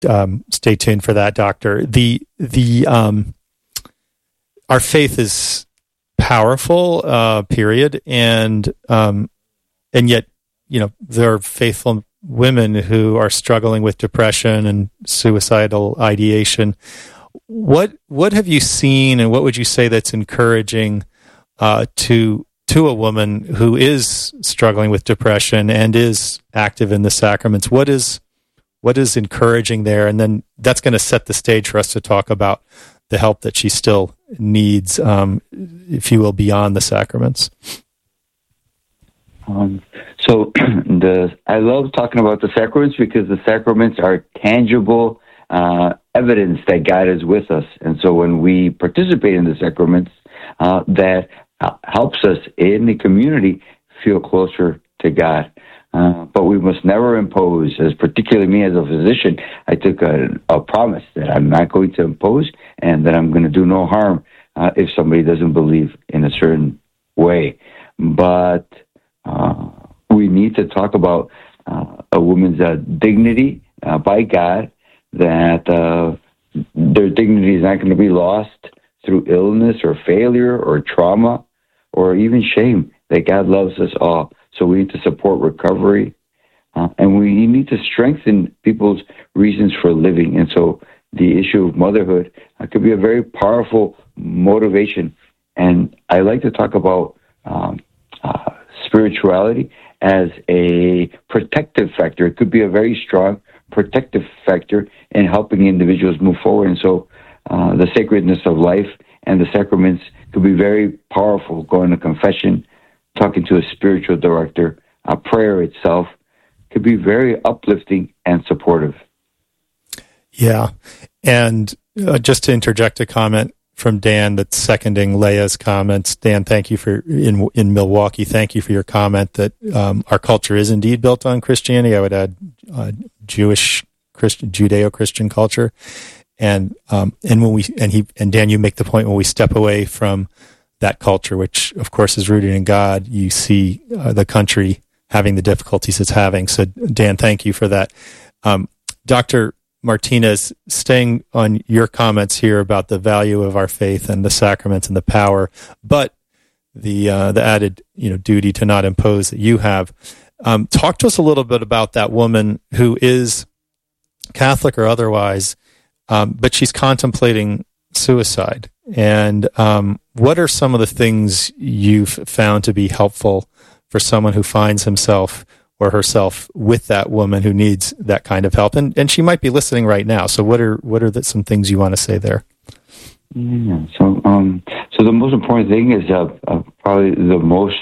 stay tuned for that, Doctor. Our faith is powerful, period, and yet, there are faithful women who are struggling with depression and suicidal ideation. What have you seen, and what would you say that's encouraging to a woman who is struggling with depression and is active in the sacraments? What is encouraging there? And then that's going to set the stage for us to talk about the help that she still needs, if you will, beyond the sacraments. I love talking about the sacraments because the sacraments are tangible evidence that God is with us. And so when we participate in the sacraments, that helps us in the community feel closer to God. But we must never impose, as particularly me as a physician, I took a promise that I'm not going to impose and that I'm going to do no harm if somebody doesn't believe in a certain way. But we need to talk about a woman's dignity by God, that their dignity is not going to be lost through illness or failure or trauma or even shame, that God loves us all. So we need to support recovery, and we need to strengthen people's reasons for living. And so the issue of motherhood could be a very powerful motivation. And I like to talk about spirituality as a protective factor. It could be a very strong protective factor in helping individuals move forward. And so the sacredness of life and the sacraments could be very powerful. Going to confession, talking to a spiritual director, prayer itself could be very uplifting and supportive. Yeah. And just to interject a comment from Dan that's seconding Leia's comments. Dan, thank you for, in Milwaukee, thank you for your comment that our culture is indeed built on Christianity. I would add Judeo-Christian culture. And Dan, you make the point when we step away from that culture, which of course is rooted in God, you see the country having the difficulties it's having. So Dan, thank you for that. Dr. Martinez, staying on your comments here about the value of our faith and the sacraments and the power, but the added duty to not impose that you have. Talk to us a little bit about that woman who is Catholic or otherwise, but she's contemplating suicide. And what are some of the things you've found to be helpful for someone who finds himself or herself with that woman who needs that kind of help? And she might be listening right now. So what are some things you want to say there? Yeah, so the most important thing is probably the most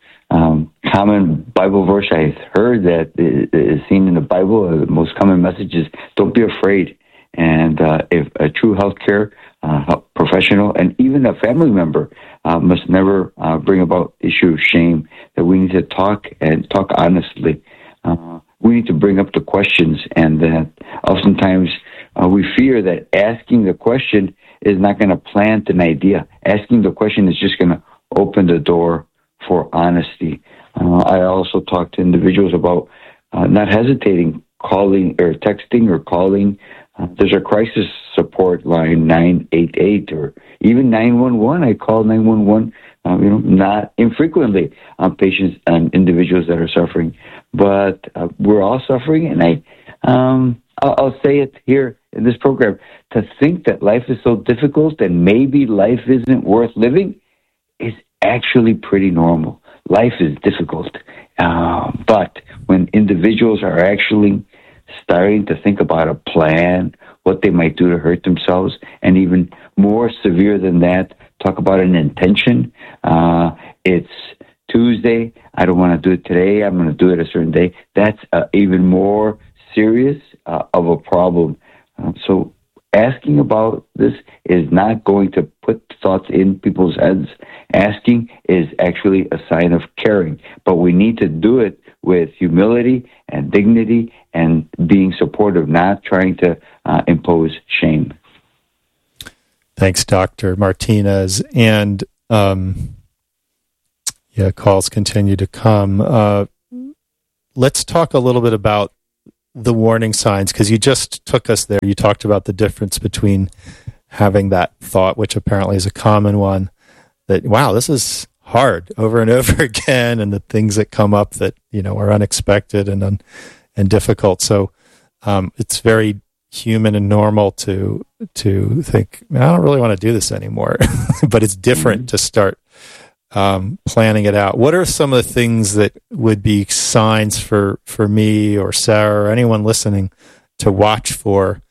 common Bible verse I've heard that is seen in the Bible. The most common message is, don't be afraid. And if a true healthcare professional and even a family member must never bring about issue of shame, that we need to talk honestly. We need to bring up the questions, and that oftentimes we fear that asking the question is not going to plant an idea. Asking the question is just going to open the door for honesty. I also talk to individuals about not hesitating, calling or texting or calling. There's a crisis support line, 988, or even 911. I call 911, not infrequently on patients and individuals that are suffering. But we're all suffering, and I'll say it here in this program, to think that life is so difficult and maybe life isn't worth living is actually pretty normal. Life is difficult. But when individuals are actually starting to think about a plan, what they might do to hurt themselves, and even more severe than that, talk about an intention. It's Tuesday. I don't want to do it today. I'm going to do it a certain day. That's even more serious of a problem. So asking about this is not going to put thoughts in people's heads. Asking is actually a sign of caring, but we need to do it with humility and dignity and being supportive, not trying to impose shame. Thanks, Dr. Martinez. And calls continue to come. Let's talk a little bit about the warning signs? Because you just took us there. You talked about the difference between having that thought, which apparently is a common one, that, wow, this is hard over and over again, and the things that come up that, are unexpected and difficult. So it's very human and normal to think, I don't really want to do this anymore. But it's different to start planning it out. What are some of the things that would be signs for me or Sarah or anyone listening to watch for,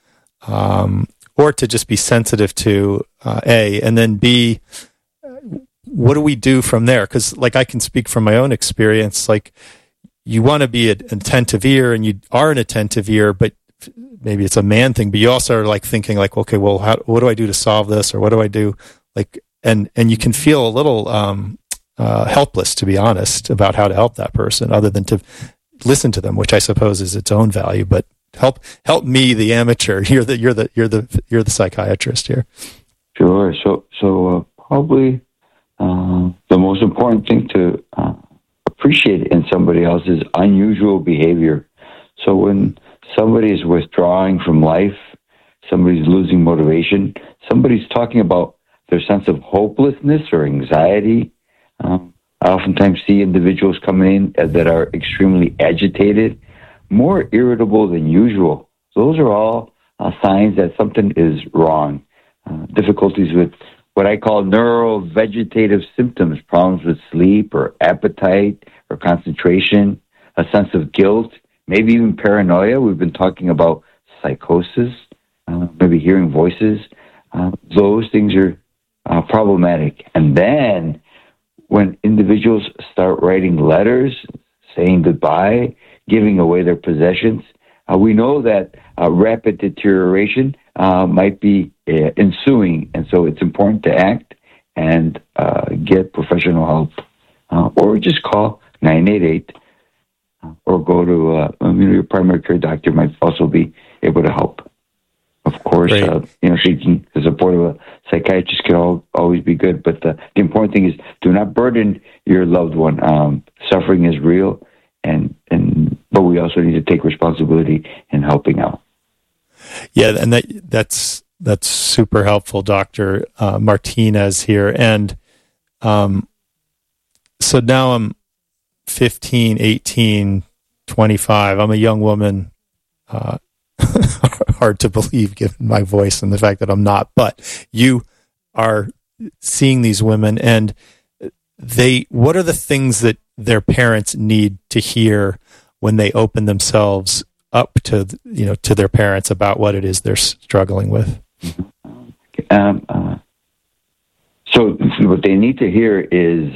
or to just be sensitive to, A, and then B, what do we do from there? Because I can speak from my own experience, you want to be an attentive ear, and you are an attentive ear, but maybe it's a man thing, but you also are thinking okay, well, what do I do to solve this? Or what do I do? And you can feel a little helpless, to be honest, about how to help that person, other than to listen to them, which I suppose is its own value. But help me, the amateur. You're the psychiatrist here. Sure. So probably the most important thing to appreciate in somebody else is unusual behavior. So when somebody is withdrawing from life, somebody's losing motivation, somebody's talking about their sense of hopelessness or anxiety. I oftentimes see individuals coming in that are extremely agitated, more irritable than usual. Those are all signs that something is wrong. Difficulties with what I call neurovegetative symptoms, problems with sleep or appetite or concentration, a sense of guilt, maybe even paranoia. We've been talking about psychosis, maybe hearing voices. Those things are problematic. And then when individuals start writing letters, saying goodbye, giving away their possessions, we know that rapid deterioration might be ensuing. And so it's important to act and get professional help, or just call 988, or go to your primary care doctor might also be able to help. Of course, seeking the support of a psychiatrist can always be good, but the important thing is do not burden your loved one. Suffering is real, but we also need to take responsibility in helping out. Yeah, and that's super helpful, Dr. Martinez here. And so now I'm 15, 18, 25. I'm a young woman. Hard to believe given my voice and the fact that I'm not, but you are seeing these women, and what are the things that their parents need to hear when they open themselves up to their parents about what it is they're struggling with? So what they need to hear is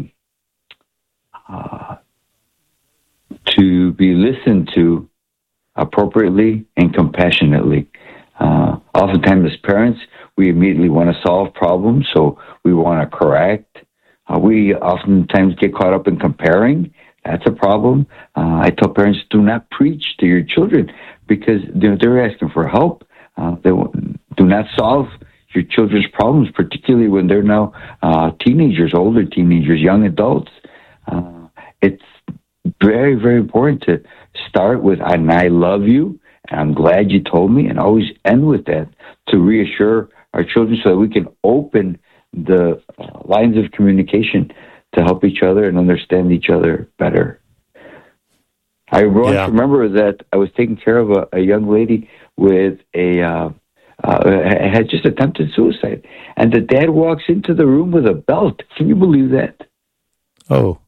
to be listened to appropriately and compassionately. Oftentimes as parents, we immediately want to solve problems, so we want to correct. We oftentimes get caught up in comparing. That's a problem. I tell parents, do not preach to your children, because they're asking for help. Do not solve your children's problems, particularly when they're now teenagers, older teenagers, young adults. It's very, very important to start with, and I love you, and I'm glad you told me, and always end with that to reassure our children so that we can open the lines of communication to help each other and understand each other better. I remember that I was taking care of a young lady with had just attempted suicide, and the dad walks into the room with a belt. Can you believe that? Oh.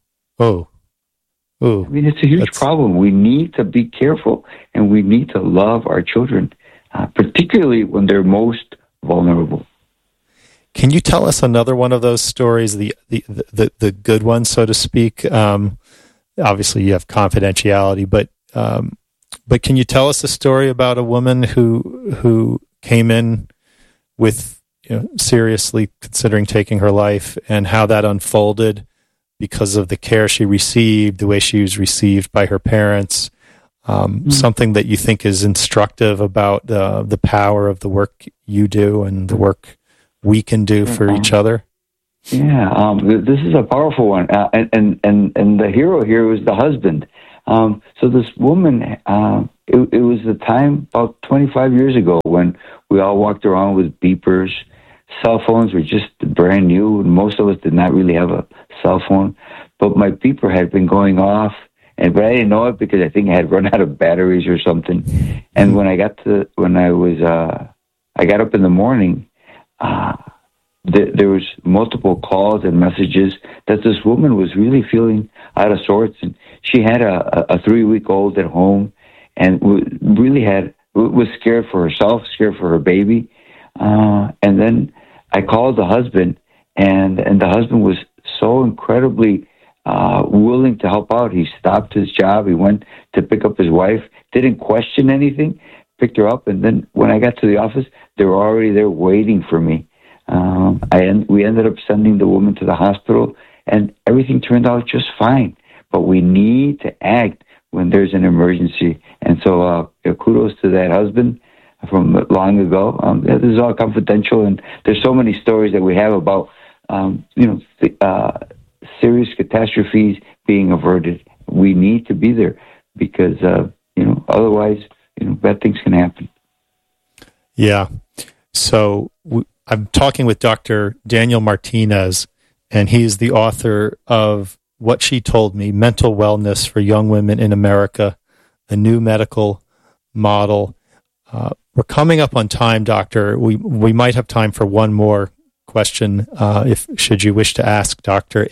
I mean, it's a huge problem. We need to be careful, and we need to love our children, particularly when they're most vulnerable. Can you tell us another one of those stories, the good one, so to speak? Obviously, you have confidentiality, but can you tell us a story about a woman who came in with seriously considering taking her life, and how that unfolded because of the care she received, the way she was received by her parents, something that you think is instructive about the power of the work you do and the work we can do for each other? Yeah, this is a powerful one, and the hero here was the husband. So this woman, it was the time about 25 years ago when we all walked around with beepers. Cell phones were just brand new. Most of us did not really have a cell phone. But my beeper had been going off, but I didn't know it because I think I had run out of batteries or something. And when I got up in the morning, there was multiple calls and messages that this woman was really feeling out of sorts, and she had a 3-week-old at home, and was scared for herself, scared for her baby, and then I called the husband, and the husband was so incredibly willing to help out. He stopped his job. He went to pick up his wife, didn't question anything, picked her up, and then when I got to the office, they were already there waiting for me. We ended up sending the woman to the hospital, and everything turned out just fine. But we need to act when there's an emergency. And so kudos to that husband from long ago. This is all confidential, and there's so many stories that we have about serious catastrophes being averted. We need to be there because otherwise bad things can happen. Yeah. So I'm talking with Dr. Daniel Martinez, and he's the author of What She Told Me, Mental Wellness for Young Women in America, a New Medical Model. We're coming up on time, Doctor. We might have time for one more question, should you wish to ask, Doctor.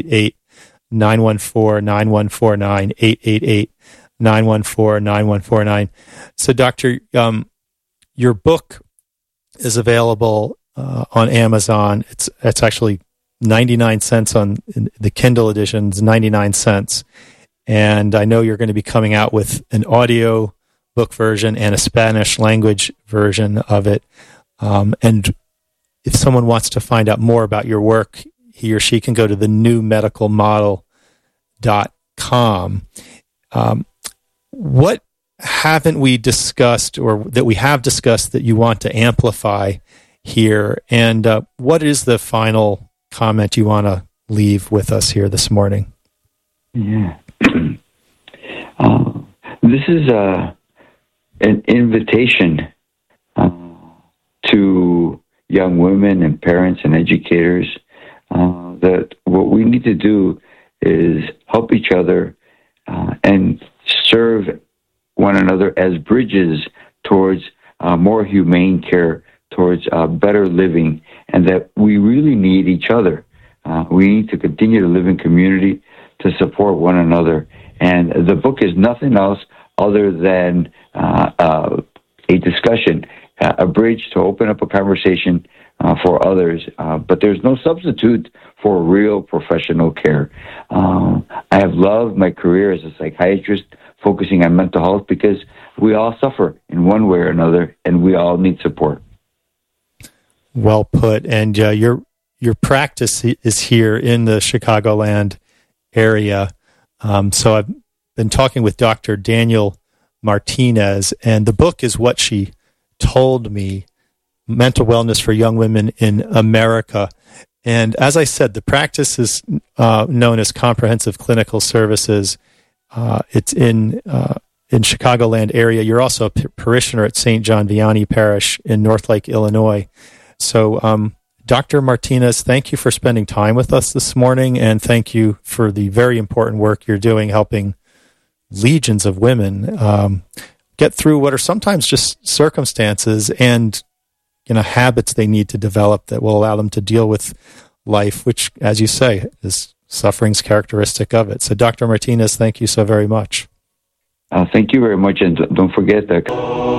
888-914-9149, 888-914-9149. So, Doctor, your book is available on Amazon. It's actually 99 cents on the Kindle editions, 99 cents. And I know you're going to be coming out with an audio book version and a Spanish language version of it. And if someone wants to find out more about your work, he or she can go to thenewmedicalmodel.com. What haven't we discussed, or that we have discussed, that you want to amplify here? And what is the final comment you want to leave with us here this morning? Yeah. This is an invitation to young women and parents and educators that what we need to do is help each other and serve one another as bridges towards more humane care, towards better living, and that we really need each other. We need to continue to live in community to support one another. And the book is nothing else other than a discussion, a bridge to open up a conversation for others. But there's no substitute for real professional care. I have loved my career as a psychiatrist, focusing on mental health, because we all suffer in one way or another, and we all need support. Well put. And your practice is here in the Chicagoland area. So I've been talking with Dr. Daniel Martinez, and the book is What She Told Me, Mental Wellness for Young Women in America. And as I said, the practice is known as Comprehensive Clinical Services. It's in Chicagoland area. You're also a parishioner at St. John Vianney Parish in Northlake, Illinois. So, Dr. Martinez, thank you for spending time with us this morning, and thank you for the very important work you're doing helping legions of women get through what are sometimes just circumstances and habits they need to develop that will allow them to deal with life, which, as you say, is suffering's characteristic of it. So, Dr. Martinez, thank you so very much. Thank you very much, and don't forget that